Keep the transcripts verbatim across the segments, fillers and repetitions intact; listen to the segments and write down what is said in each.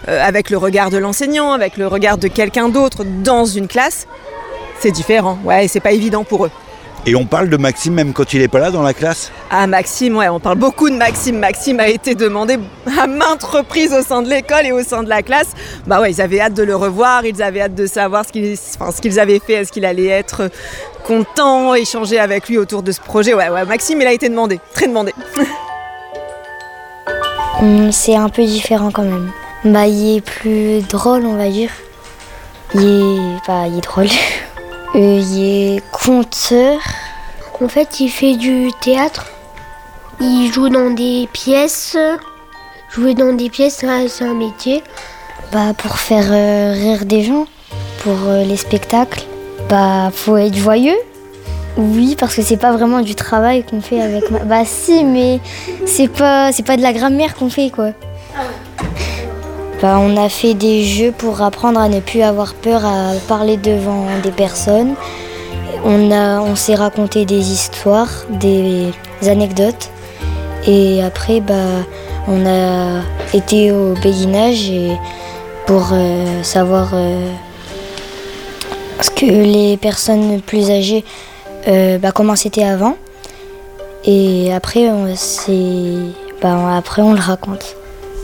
euh, avec le regard de l'enseignant, avec le regard de quelqu'un d'autre dans une classe, c'est différent. Ouais, et c'est pas évident pour eux. Et on parle de Maxime même quand il n'est pas là dans la classe ? Ah, Maxime, ouais, on parle beaucoup de Maxime. Maxime a été demandé à maintes reprises au sein de l'école et au sein de la classe. Bah ouais, ils avaient hâte de le revoir, ils avaient hâte de savoir ce qu'ils, enfin, ce qu'ils avaient fait, est-ce qu'il allait être content, échanger avec lui autour de ce projet. Ouais, ouais, Maxime, il a été demandé, très demandé. C'est un peu différent quand même. Bah, il est plus drôle, on va dire. Il est, bah, il est drôle. Euh, il est conteur. En fait, il fait du théâtre. Il joue dans des pièces. Jouer dans des pièces, c'est un métier. Bah, pour faire euh, rire des gens, pour euh, les spectacles, bah, faut être joyeux. Oui, parce que c'est pas vraiment du travail qu'on fait avec ma... Bah si, mais c'est pas, c'est pas de la grammaire qu'on fait, quoi. Bah, on a fait des jeux pour apprendre à ne plus avoir peur à parler devant des personnes. On, a, on s'est raconté des histoires, des anecdotes. Et après, bah, on a été au béguinage et pour euh, savoir euh, ce que les personnes plus âgées, euh, bah, comment c'était avant. Et après, on, c'est, bah, après, on le raconte.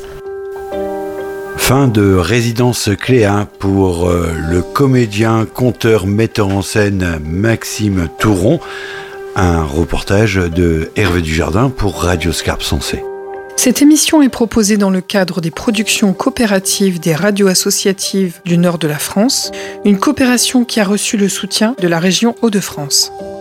Fin de Résidence Cléa pour euh, le comédien, conteur, metteur en scène Maxime Touron. Un reportage de Hervé Dujardin pour Radio Scarpe Sensée. Cette émission est proposée dans le cadre des productions coopératives des radios associatives du nord de la France, une coopération qui a reçu le soutien de la région Hauts-de-France.